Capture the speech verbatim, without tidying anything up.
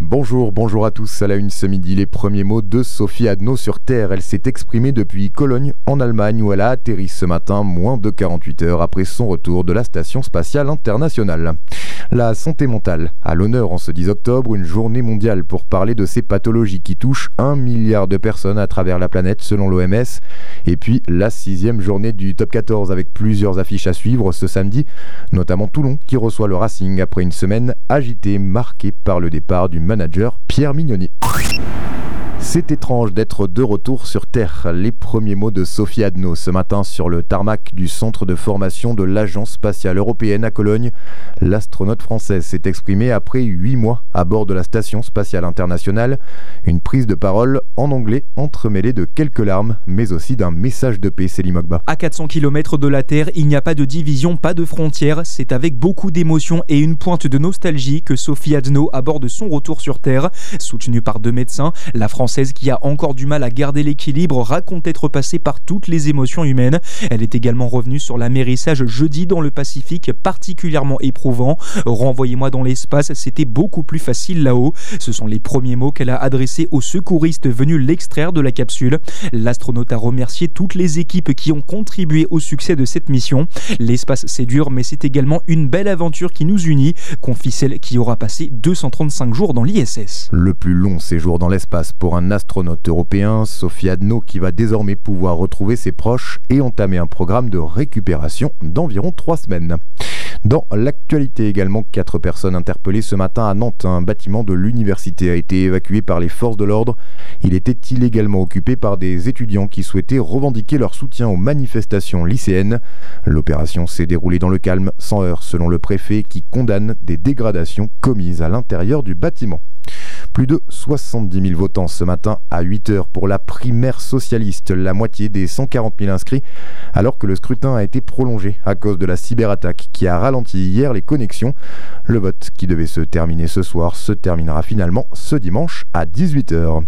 Bonjour, bonjour à tous. À la une ce midi, les premiers mots de Sophie Adno sur Terre. Elle s'est exprimée depuis Cologne, en Allemagne, où elle a atterri ce matin, moins de quarante-huit heures après son retour de la Station spatiale internationale. La santé mentale à l'honneur en ce dix octobre, une journée mondiale pour parler de ces pathologies qui touchent un milliard de personnes à travers la planète selon l'O M S. Et puis la sixième journée du top quatorze avec plusieurs affiches à suivre ce samedi, notamment Toulon qui reçoit le Racing après une semaine agitée marquée par le départ du manager Pierre Mignoni. C'est étrange d'être de retour sur Terre. Les premiers mots de Sophie Adno ce matin sur le tarmac du centre de formation de l'Agence spatiale européenne à Cologne. L'astronaute française s'est exprimée après huit mois à bord de la Station spatiale internationale. Une prise de parole en anglais entremêlée de quelques larmes, mais aussi d'un message de paix, Céline Mogba. À quatre cents kilomètres de la Terre, il n'y a pas de division, pas de frontières. C'est avec beaucoup d'émotion et une pointe de nostalgie que Sophie Adno aborde son retour sur Terre. Soutenue par deux médecins, la Française qui a encore du mal à garder l'équilibre raconte être passée par toutes les émotions humaines. Elle est également revenue sur l'amérissage jeudi dans le Pacifique, particulièrement éprouvant. Renvoyez-moi dans l'espace, c'était beaucoup plus facile là-haut. Ce sont les premiers mots qu'elle a adressés aux secouristes venus l'extraire de la capsule. L'astronaute a remercié toutes les équipes qui ont contribué au succès de cette mission. L'espace, c'est dur, mais c'est également une belle aventure qui nous unit, confie celle qui aura passé deux cent trente-cinq jours dans l'I S S. Le plus long séjour dans l'espace pour un astronaute européen, Sophie Adno, qui va désormais pouvoir retrouver ses proches et entamer un programme de récupération d'environ trois semaines. Dans l'actualité également, quatre personnes interpellées ce matin à Nantes. Un bâtiment de l'université a été évacué par les forces de l'ordre. Il était illégalement occupé par des étudiants qui souhaitaient revendiquer leur soutien aux manifestations lycéennes. L'opération s'est déroulée dans le calme, sans heurts, selon le préfet qui condamne des dégradations commises à l'intérieur du bâtiment. Plus de soixante-dix mille votants ce matin à huit heures pour la primaire socialiste, la moitié des cent quarante mille inscrits, alors que le scrutin a été prolongé à cause de la cyberattaque qui a ralenti hier les connexions. Le vote qui devait se terminer ce soir se terminera finalement ce dimanche à dix-huit heures.